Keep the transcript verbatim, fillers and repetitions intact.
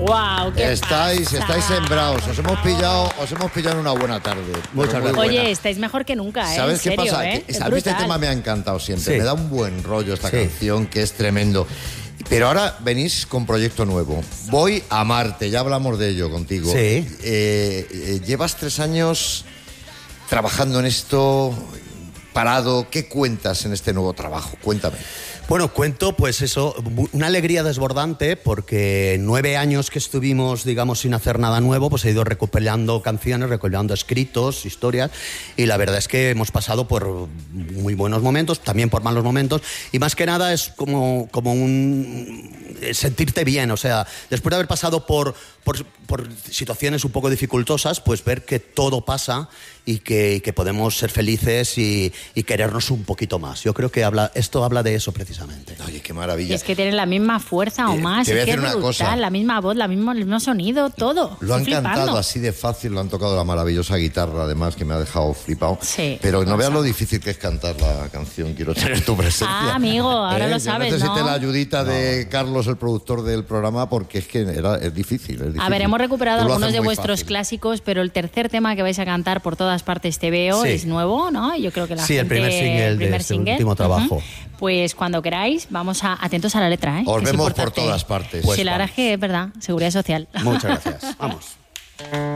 Wow, ¿qué Estáis, pasa? estáis sembrados. Os hemos pillado, os hemos pillado en una buena tarde. Muchas Pero muy gracias. buena. Oye, estáis mejor que nunca, ¿eh? ¿Sabes En qué serio, pasa? ¿eh? Que, Es a mí este brutal. tema me ha encantado siempre. Sí. Me da un buen rollo esta Sí. canción, que es tremendo. Pero ahora venís con proyecto nuevo. Voy a Marte, ya hablamos de ello contigo. Sí. Eh, eh, llevas tres años trabajando en esto, parado. ¿Qué cuentas en este nuevo trabajo? Cuéntame. Bueno, cuento pues eso, una alegría desbordante porque nueve años que estuvimos, digamos, sin hacer nada nuevo, pues he ido recopilando canciones, recopilando escritos, historias, y la verdad es que hemos pasado por muy buenos momentos, también por malos momentos, y más que nada es como, como un sentirte bien, o sea, después de haber pasado por, por, por situaciones un poco dificultosas, pues ver que todo pasa y que, y que podemos ser felices y, y querernos un poquito más. Yo creo que habla, esto habla de eso precisamente. Oye, qué maravilla. Y es que tienen la misma fuerza o Eh, más. te voy a Es que decir es una brutal, cosa. la misma voz, la misma, el mismo sonido, todo. Lo han Estoy flipando. cantado así de fácil, lo han tocado la maravillosa guitarra, además, que me ha dejado flipado. Sí. Pero no veas lo difícil que es cantar la canción. Quiero tener tu presencia. Ah, amigo, ahora ¿Eh? lo Yo sabes, necesité ¿no? la ayudita de Carlos, el productor del programa, porque es que era, es difícil, es difícil. A ver, hemos recuperado Tú lo algunos haces de muy vuestros fácil. clásicos, pero el tercer tema que vais a cantar por todas partes te veo Sí. es nuevo, ¿no? Yo creo que la Sí, el gente... primer single el de primer este single. último trabajo. Ujú. Pues cuando queráis, vamos a atentos a la letra, ¿eh? Os Que es vemos por importante. todas partes. Sí, Pues la verdad vamos. es que es verdad, seguridad social. Muchas gracias. Vamos.